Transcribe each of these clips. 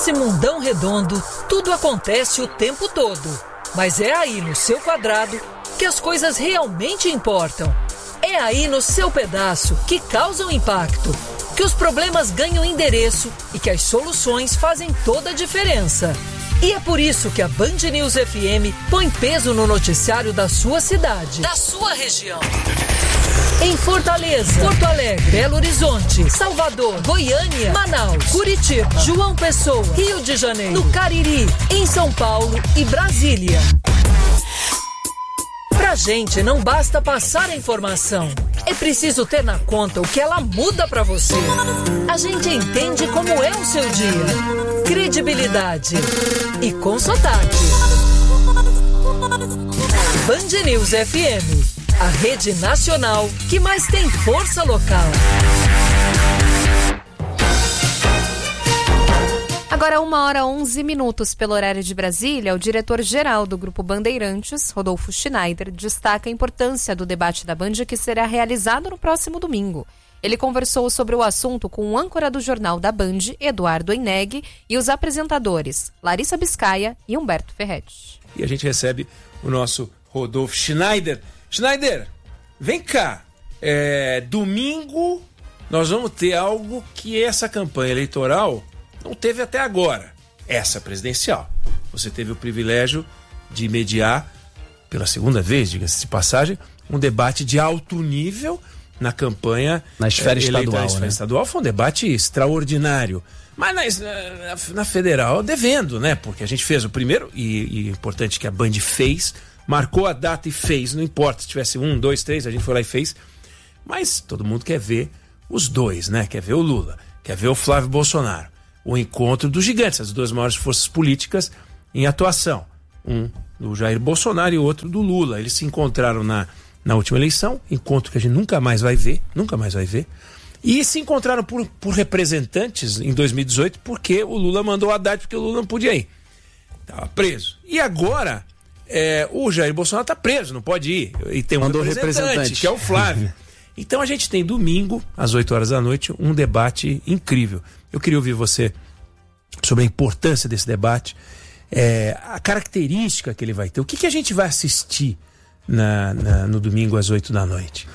Nesse mundão redondo, tudo acontece o tempo todo. Mas é aí no seu quadrado que as coisas realmente importam. É aí no seu pedaço que causam impacto, que os problemas ganham endereço e que as soluções fazem toda a diferença. E é por isso que a Band News FM põe peso no noticiário da sua cidade, da sua região. Em Fortaleza, Porto Alegre, Belo Horizonte, Salvador, Goiânia, Manaus, Curitiba, João Pessoa, Rio de Janeiro, no Cariri, em São Paulo e Brasília. Pra gente não basta passar a informação, é preciso ter na conta o que ela muda pra você. A gente entende como é o seu dia. Credibilidade e com sotaque. Band News FM, a rede nacional que mais tem força local. Agora 1h11 pelo horário de Brasília, o diretor-geral do Grupo Bandeirantes, Rodolfo Schneider, destaca a importância do debate da Band que será realizado no próximo domingo. Ele conversou sobre o assunto com o âncora do Jornal da Band, Eduardo Oineg, e os apresentadores Larissa Biscaia e Humberto Ferretti. E a gente recebe o nosso Rodolfo Schneider. Schneider, vem cá. Domingo nós vamos ter algo que essa campanha eleitoral não teve até agora. Essa presidencial. Você teve o privilégio de mediar, pela segunda vez, diga-se de passagem, um debate de alto nível na campanha na esfera estadual. Na esfera estadual foi um debate extraordinário. Mas na federal, devendo, né? Porque a gente fez o primeiro, e importante que a Band fez, marcou a data e fez, não importa se tivesse 1, 2, 3, a gente foi lá e fez. Mas todo mundo quer ver os dois, né? Quer ver o Lula, quer ver o Flávio Bolsonaro. O encontro dos gigantes, as duas maiores forças políticas em atuação. Um do Jair Bolsonaro e o outro do Lula. Eles se encontraram na última eleição, encontro que a gente nunca mais vai ver. E se encontraram por representantes em 2018, porque o Lula mandou o Haddad, porque o Lula não podia ir. Estava preso. E agora, o Jair Bolsonaro está preso, não pode ir. E tem um representante, que é o Flávio. Então a gente tem domingo, às 8 horas da noite, um debate incrível. Eu queria ouvir você sobre a importância desse debate, a característica que ele vai ter. O que a gente vai assistir no domingo às 8 da noite?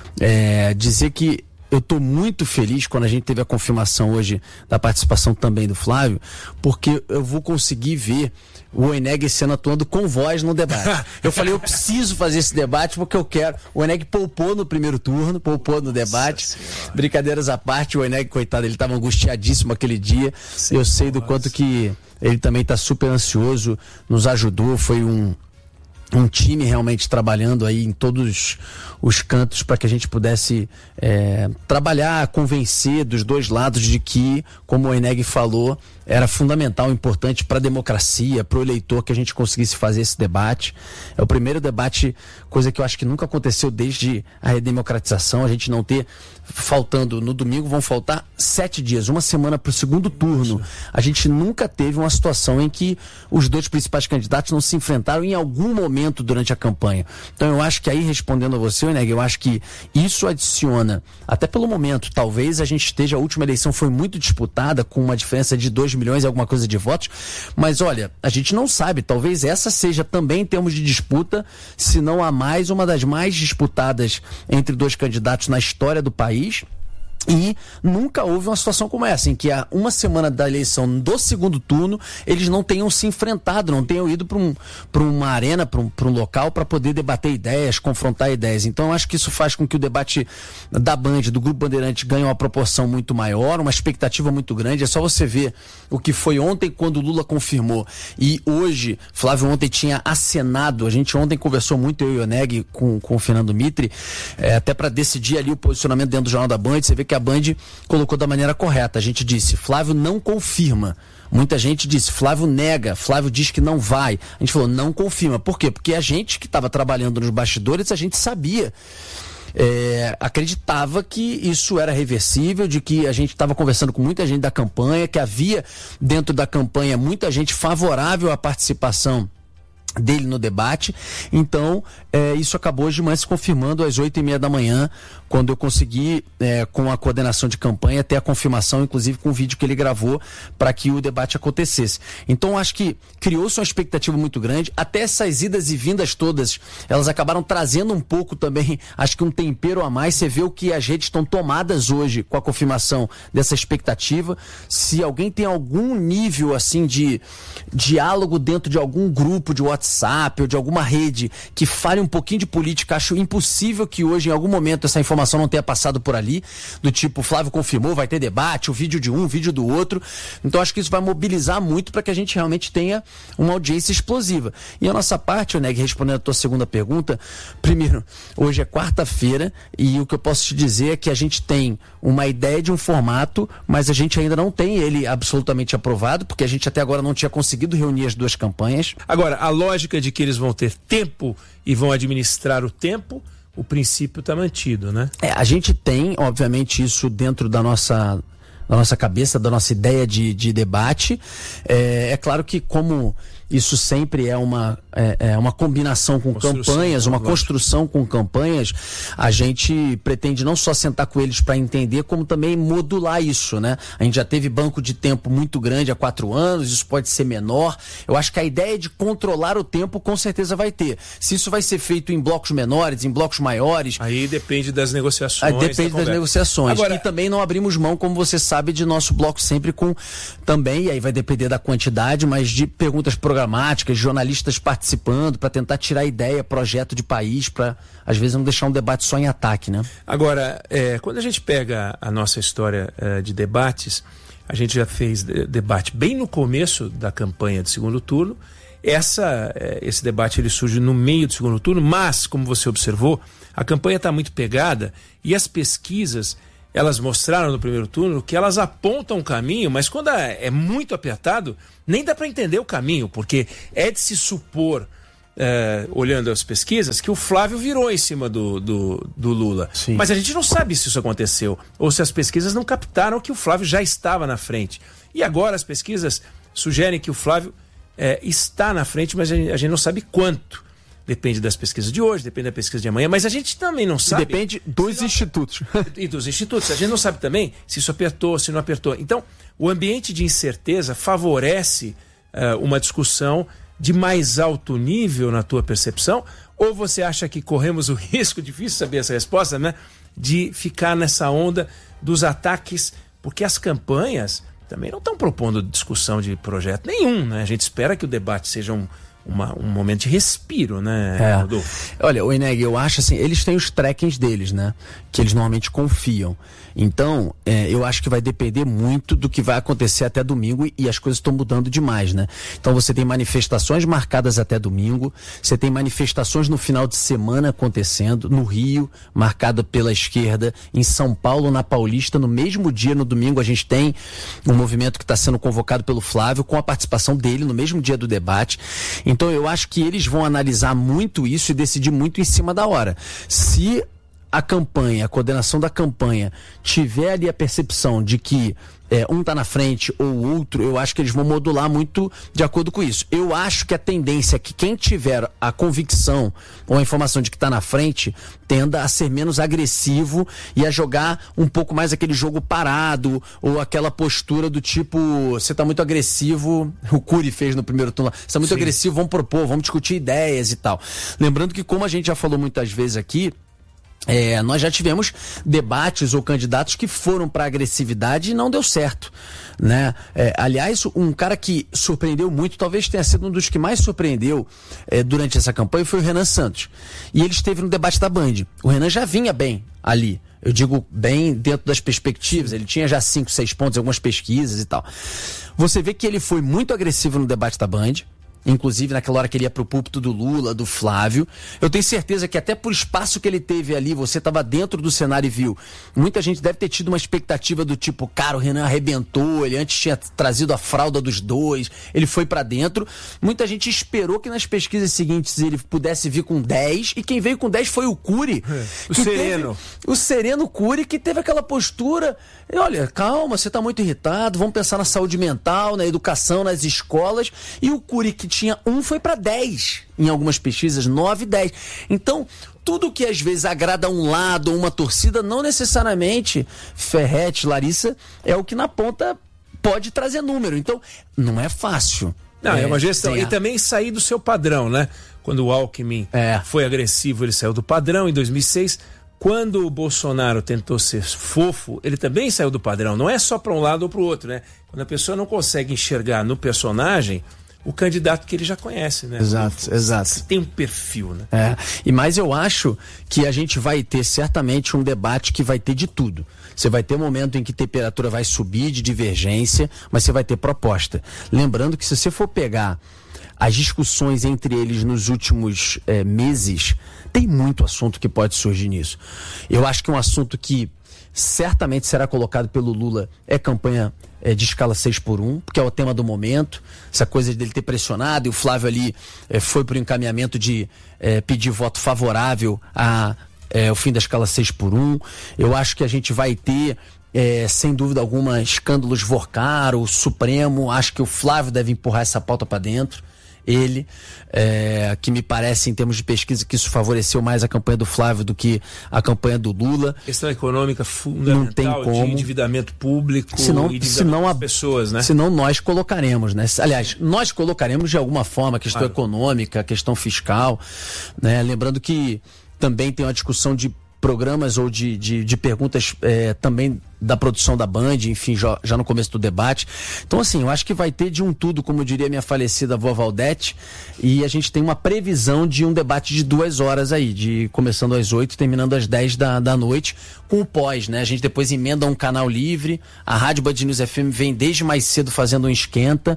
Dizer que eu estou muito feliz quando a gente teve a confirmação hoje da participação também do Flávio, porque eu vou conseguir ver o Oineg esse ano atuando com voz no debate. Eu falei, eu preciso fazer esse debate porque eu quero. O Oineg poupou no primeiro turno, poupou no debate. Brincadeiras à parte, o Oineg, coitado, ele estava angustiadíssimo aquele dia. Eu sei do quanto que ele também está super ansioso, nos ajudou, foi um time realmente trabalhando aí em todos os cantos para que a gente pudesse trabalhar, convencer dos dois lados de que, como o Oineg falou, era fundamental, importante para a democracia, para o eleitor, que a gente conseguisse fazer esse debate. É o primeiro debate, coisa que eu acho que nunca aconteceu desde a redemocratização, a gente não ter, faltando no domingo, vão faltar 7 dias, uma semana para o segundo turno. A gente nunca teve uma situação em que os dois principais candidatos não se enfrentaram em algum momento durante a campanha. Então eu acho que aí, respondendo a você, Oineg, eu acho que isso adiciona, até pelo momento, talvez a gente esteja, a última eleição foi muito disputada, com uma diferença de 2 milhões e alguma coisa de votos, mas olha, a gente não sabe, talvez essa seja também, em termos de disputa, se não a mais, uma das mais disputadas entre dois candidatos na história do país. E nunca houve uma situação como essa, em que há uma semana da eleição do segundo turno, eles não tenham se enfrentado, não tenham ido para uma arena, para um local, para poder debater ideias, confrontar ideias. Então eu acho que isso faz com que o debate da Band, do Grupo Bandeirantes, ganhe uma proporção muito maior, uma expectativa muito grande. É só você ver o que foi ontem, quando o Lula confirmou, e hoje, Flávio ontem tinha acenado, a gente ontem conversou muito, eu e o Oineg, com o Fernando Mitre, até para decidir ali o posicionamento dentro do Jornal da Band. Você vê que a Band colocou da maneira correta. A gente disse, Flávio não confirma. Muita gente disse, Flávio nega, Flávio diz que não vai. A gente falou, não confirma. Por quê? Porque a gente que estava trabalhando nos bastidores, a gente sabia, acreditava que isso era reversível, de que a gente estava conversando com muita gente da campanha, que havia dentro da campanha muita gente favorável à participação dele no debate. Então, isso acabou hoje de manhã se confirmando às 8h30 da manhã, quando eu consegui, com a coordenação de campanha, ter a confirmação, inclusive com o vídeo que ele gravou, para que o debate acontecesse. Então, acho que criou-se uma expectativa muito grande. Até essas idas e vindas todas, elas acabaram trazendo um pouco também, acho que um tempero a mais. Você vê o que as redes estão tomadas hoje com a confirmação dessa expectativa. Se alguém tem algum nível, assim, de diálogo dentro de algum grupo de WhatsApp ou de alguma rede que fale um pouquinho de política, acho impossível que hoje, em algum momento, essa informação não tenha passado por ali, do tipo, Flávio confirmou, vai ter debate, o vídeo de um, o vídeo do outro. Então acho que isso vai mobilizar muito para que a gente realmente tenha uma audiência explosiva. E a nossa parte, Oneg, respondendo a tua segunda pergunta, primeiro, hoje é quarta-feira e o que eu posso te dizer é que a gente tem uma ideia de um formato, mas a gente ainda não tem ele absolutamente aprovado, porque a gente até agora não tinha conseguido reunir as duas campanhas. Agora, a lógica de que eles vão ter tempo e vão administrar o tempo, o princípio está mantido, né? A gente tem, obviamente, isso dentro da nossa cabeça, da nossa ideia de debate. É claro que, como isso sempre é uma combinação com campanhas, uma construção com campanhas, a gente pretende não só sentar com eles para entender, como também modular isso, né? A gente já teve banco de tempo muito grande há 4 anos, isso pode ser menor. Eu acho que a ideia de controlar o tempo com certeza vai ter. Se isso vai ser feito em blocos menores, em blocos maiores... Aí depende das negociações. Depende das negociações. Agora, e também não abrimos mão, como você sabe, de nosso bloco sempre com também, e aí vai depender da quantidade, mas de perguntas programáticas, jornalistas participando para tentar tirar ideia, projeto de país, para às vezes não deixar um debate só em ataque, né? Agora, quando a gente pega a nossa história de debates, a gente já fez debate bem no começo da campanha de segundo turno. Esse debate ele surge no meio do segundo turno, mas, como você observou, a campanha está muito pegada e as pesquisas, elas mostraram no primeiro turno que elas apontam um caminho, mas quando é muito apertado, nem dá para entender o caminho, porque é de se supor, olhando as pesquisas, que o Flávio virou em cima do Lula. Sim. Mas a gente não sabe se isso aconteceu, ou se as pesquisas não captaram que o Flávio já estava na frente. E agora as pesquisas sugerem que o Flávio está na frente, mas a gente não sabe quanto. Depende das pesquisas de hoje, depende da pesquisa de amanhã, mas a gente também não sabe... Depende dos institutos. E dos institutos. A gente não sabe também se isso apertou, se não apertou. Então, o ambiente de incerteza favorece uma discussão de mais alto nível na tua percepção? Ou você acha que corremos o risco, difícil saber essa resposta, né? De ficar nessa onda dos ataques, porque as campanhas também não estão propondo discussão de projeto nenhum, né? A gente espera que o debate seja um momento de respiro, né, Rodolfo? Olha, o Eneg, eu acho assim, eles têm os trackings deles, né? Que eles normalmente confiam. Então, eu acho que vai depender muito do que vai acontecer até domingo e as coisas estão mudando demais, né? Então você tem manifestações marcadas até domingo, você tem manifestações no final de semana acontecendo, no Rio, marcada pela esquerda, em São Paulo, na Paulista, no mesmo dia, no domingo, a gente tem um movimento que está sendo convocado pelo Flávio, com a participação dele no mesmo dia do debate. Então eu acho que eles vão analisar muito isso e decidir muito em cima da hora. Se a campanha, a coordenação da campanha tiver ali a percepção de que um tá na frente ou o outro, eu acho que eles vão modular muito de acordo com isso. Eu acho que a tendência é que quem tiver a convicção ou a informação de que tá na frente tenda a ser menos agressivo e a jogar um pouco mais aquele jogo parado ou aquela postura do tipo, você tá muito agressivo, o Cury fez no primeiro turno, você tá muito agressivo, vamos propor, vamos discutir ideias e tal. Lembrando que, como a gente já falou muitas vezes aqui, nós já tivemos debates ou candidatos que foram para agressividade e não deu certo, né? Aliás, um cara que surpreendeu muito, talvez tenha sido um dos que mais surpreendeu durante essa campanha, foi o Renan Santos. E ele esteve no debate da Band. O Renan já vinha bem ali. Eu digo bem dentro das perspectivas. Ele tinha já 5, 6 pontos em algumas pesquisas e tal. Você vê que ele foi muito agressivo no debate da Band. Inclusive naquela hora que ele ia pro púlpito do Lula, do Flávio. Eu tenho certeza que até por espaço que ele teve ali, você estava dentro do cenário e viu. Muita gente deve ter tido uma expectativa do tipo, cara, o Renan arrebentou, ele antes tinha trazido a fralda dos dois, ele foi pra dentro. Muita gente esperou que nas pesquisas seguintes ele pudesse vir com 10, e quem veio com 10 foi o Cury. O sereno. O sereno Cury, que teve aquela postura, olha, calma, você tá muito irritado, vamos pensar na saúde mental, na educação, nas escolas. E o Cury, que tinha 1 foi para 10. Em algumas pesquisas, 9, 10. Então, tudo que às vezes agrada a um lado ou uma torcida, não necessariamente, Ferretti, Larissa, é o que na ponta pode trazer número. Então, não é fácil. Não, é uma gestão. E também sair do seu padrão, né? Quando o Alckmin foi agressivo, ele saiu do padrão em 2006. Quando o Bolsonaro tentou ser fofo, ele também saiu do padrão. Não é só para um lado ou para o outro, né? Quando a pessoa não consegue enxergar no personagem o candidato que ele já conhece, né? Exato. Tem um perfil, né? Mas eu acho que a gente vai ter certamente um debate que vai ter de tudo. Você vai ter um momento em que a temperatura vai subir de divergência, mas você vai ter proposta. Lembrando que se você for pegar as discussões entre eles nos últimos meses, tem muito assunto que pode surgir nisso. Eu acho que um assunto que certamente será colocado pelo Lula é campanha de escala 6x1, porque é o tema do momento, essa coisa dele ter pressionado, e o Flávio ali foi para o encaminhamento de pedir voto favorável ao fim da escala 6x1. Eu acho que a gente vai ter, sem dúvida alguma, escândalos Vorcaro, Supremo. Acho que o Flávio deve empurrar essa pauta para dentro. Ele, que me parece, em termos de pesquisa, que isso favoreceu mais a campanha do Flávio do que a campanha do Lula. Questão econômica fundamental, não tem como. De endividamento público e endividamento das pessoas, né? Senão nós colocaremos, né? Aliás, nós colocaremos de alguma forma a questão econômica, a questão fiscal, né? Lembrando que também tem uma discussão de programas ou de perguntas também da produção da Band, enfim, já no começo do debate. Então, assim, eu acho que vai ter de um tudo, como diria minha falecida avó Valdete, e a gente tem uma previsão de um debate de 2 horas aí, começando às 8, terminando às 10 da noite, com o pós, né? A gente depois emenda um canal livre, a Rádio Band News FM vem desde mais cedo fazendo um esquenta,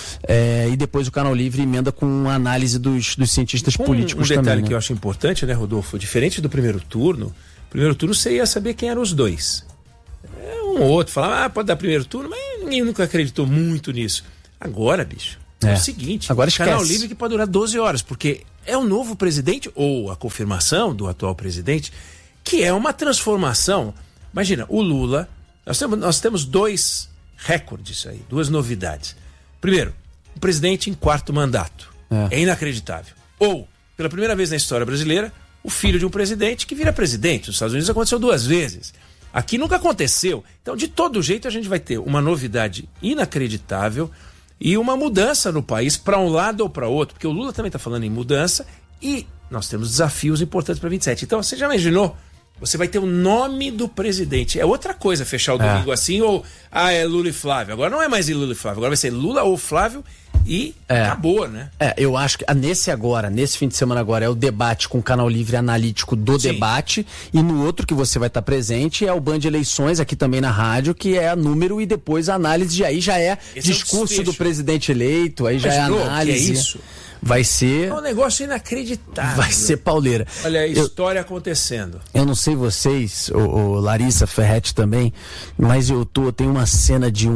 e depois o canal livre emenda com a análise dos cientistas políticos também. Um detalhe que eu acho importante, né, Rodolfo? Diferente do primeiro turno você ia saber quem eram os dois. Um ou outro falava, pode dar primeiro turno, mas ninguém nunca acreditou muito nisso. Agora, bicho, é o seguinte, agora canal livre que pode durar 12 horas, porque é o novo presidente, ou a confirmação do atual presidente, que é uma transformação. Imagina, o Lula, nós temos 2 recordes aí, 2 novidades. Primeiro, o presidente em 4º mandato. É inacreditável. Ou, pela primeira vez na história brasileira, o filho de um presidente que vira presidente. Nos Estados Unidos aconteceu 2 vezes. Aqui nunca aconteceu. Então, de todo jeito, a gente vai ter uma novidade inacreditável e uma mudança no país para um lado ou para outro, porque o Lula também está falando em mudança e nós temos desafios importantes para 27. Então, você já imaginou? Você vai ter o nome do presidente. É outra coisa fechar o domingo assim, ou é Lula e Flávio. Agora não é mais Lula e Flávio, agora vai ser Lula ou Flávio e acabou, né? Eu acho que nesse fim de semana agora, é o debate com o canal livre analítico do debate, e no outro que você vai estar presente é o Band Eleições, aqui também na rádio, que é número e depois a análise, aí já é discurso do presidente eleito, aí já é análise. Que é isso? Vai ser... É um negócio inacreditável. Vai ser pauleira. Olha a história acontecendo. Eu não sei vocês, o Larissa, Ferretti também, mas tem uma cena de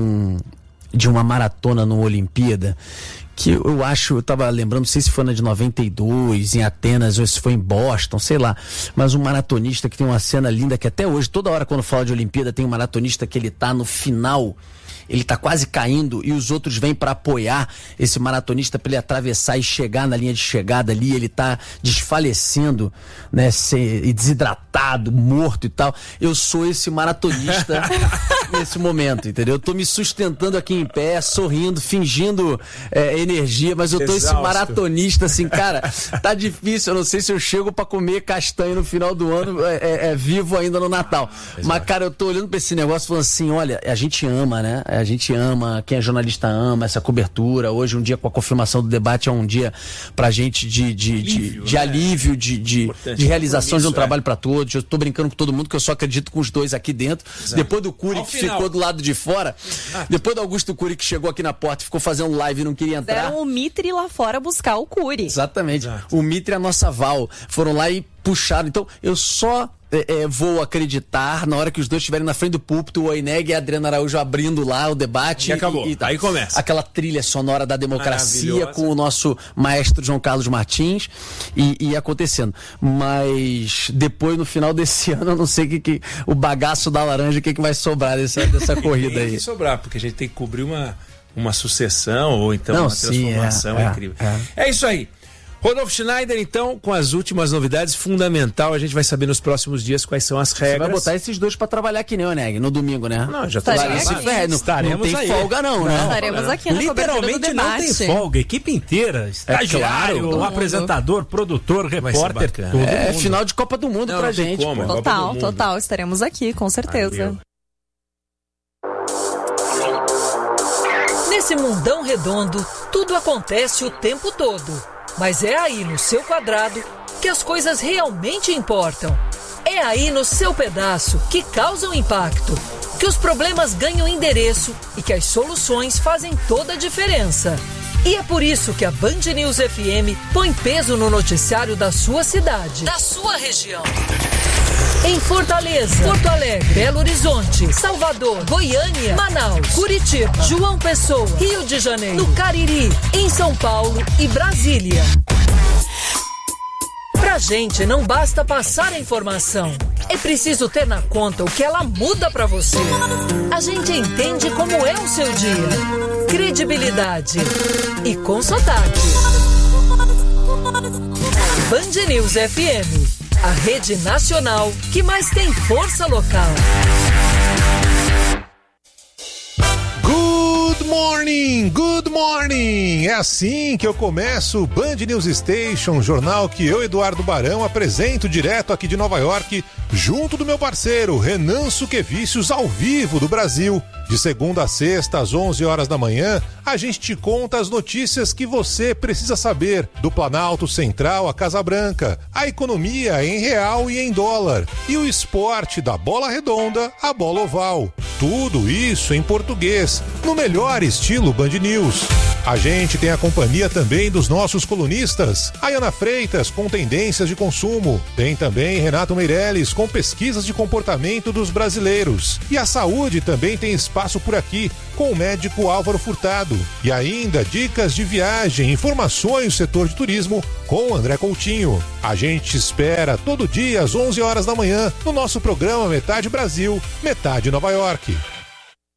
uma maratona no Olimpíada que eu tava lembrando, não sei se foi na de 92, em Atenas, ou se foi em Boston, sei lá, mas um maratonista que tem uma cena linda, que até hoje, toda hora quando fala de Olimpíada, tem um maratonista que ele tá no final, ele tá quase caindo e os outros vêm para apoiar esse maratonista para ele atravessar e chegar na linha de chegada ali, ele tá desfalecendo, né, e desidratado, morto e tal. Eu sou esse maratonista nesse momento, entendeu? Eu tô me sustentando aqui em pé, sorrindo, fingindo energia, mas eu tô esse maratonista assim, cara, tá difícil, eu não sei se eu chego para comer castanha no final do ano, vivo ainda no Natal. Mas, cara, eu tô olhando para esse negócio falando assim, olha, a gente ama, né? A gente ama, quem é jornalista ama essa cobertura. Hoje, um dia com a confirmação do debate, é um dia pra gente de alívio, de realização de um trabalho pra todos. Eu tô brincando com todo mundo que eu só acredito com os 2 aqui dentro. Exato. Depois do Cury, que ficou do lado de fora, depois do Augusto Cury, que chegou aqui na porta e ficou fazendo live e não queria entrar. Deram o Mitre lá fora buscar o Cury. Exatamente. Exato. O Mitre é a nossa Val. Foram lá e puxaram. Então, eu só vou acreditar na hora que os dois estiverem na frente do púlpito, o Oineg e a Adriana Araújo abrindo lá o debate. E acabou. Aí começa. Aquela trilha sonora da democracia com o nosso maestro João Carlos Martins e acontecendo. Mas depois, no final desse ano, eu não sei o bagaço da laranja, o que vai sobrar dessa corrida aí. Tem que sobrar, porque a gente tem que cobrir uma sucessão ou então uma transformação incrível. É isso aí. Rodolfo Schneider, então, com as últimas novidades, fundamental, a gente vai saber nos próximos dias quais são as regras. Você vai botar esses dois pra trabalhar aqui, né, Oneg? No domingo, né? Não, já estaremos não tem folga não, né? Estaremos aqui na literalmente não tem folga, equipe inteira, estagiário, claro, apresentador, produtor, repórter, todo mundo. É final de Copa do Mundo pra gente. Total, estaremos aqui, com certeza. Nesse mundão redondo, tudo acontece o tempo todo. Mas é aí no seu quadrado que as coisas realmente importam. É aí no seu pedaço que causam impacto, que os problemas ganham endereço e que as soluções fazem toda a diferença. E é por isso que a Band News FM põe peso no noticiário da sua cidade, da sua região. Em Fortaleza, Porto Alegre, Belo Horizonte, Salvador, Goiânia, Manaus, Curitiba, João Pessoa, Rio de Janeiro, no Cariri, em São Paulo e Brasília. Pra gente não basta passar a informação, é preciso ter na conta o que ela muda pra você. A gente entende como é o seu dia. Credibilidade e com sotaque. Band News FM. A rede nacional que mais tem força local. Good morning! É assim que eu começo o Band News Station, jornal que eu, Eduardo Barão, apresento direto aqui de Nova York, junto do meu parceiro Renan Suquevicius, ao vivo do Brasil. De segunda a sexta, às 11 horas da manhã, a gente te conta as notícias que você precisa saber do Planalto Central à Casa Branca, a economia em real e em dólar, e o esporte da bola redonda à bola oval. Tudo isso em português, no melhor estilo Band News. A gente tem a companhia também dos nossos colunistas, a Ana Freitas com tendências de consumo, tem também Renato Meirelles com pesquisas de comportamento dos brasileiros, e a saúde também tem espaço por aqui com o médico Álvaro Furtado, e ainda dicas de viagem, informações do setor de turismo com André Coutinho. A gente espera todo dia às 11 horas da manhã no nosso programa Metade Brasil, Metade Nova York.